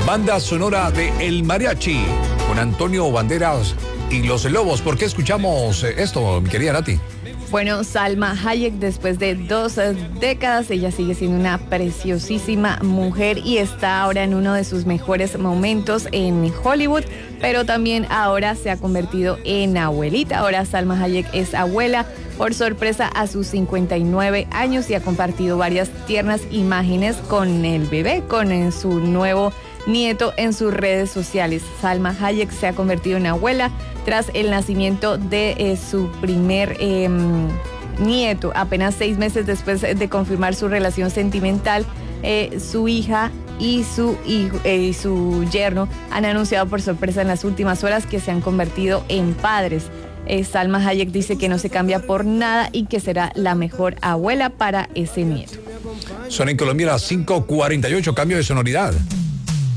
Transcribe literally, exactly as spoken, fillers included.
Banda sonora de El Mariachi, con Antonio Banderas y Los Lobos. ¿Por qué escuchamos esto, mi querida Nati? Bueno, Salma Hayek, después de dos décadas, ella sigue siendo una preciosísima mujer y está ahora en uno de sus mejores momentos en Hollywood, pero también ahora se ha convertido en abuelita. Ahora Salma Hayek es abuela por sorpresa a sus cincuenta y nueve años y ha compartido varias tiernas imágenes con el bebé, con su nuevo nieto en sus redes sociales. Salma Hayek se ha convertido en abuela tras el nacimiento de eh, su primer eh, nieto. Apenas seis meses después de confirmar su relación sentimental, eh, su hija y su, hijo, eh, y su yerno han anunciado por sorpresa en las últimas horas que se han convertido en padres. Eh, Salma Hayek dice que no se cambia por nada y que será la mejor abuela para ese nieto. Son en Colombia las cinco cuarenta y ocho, cambio de sonoridad.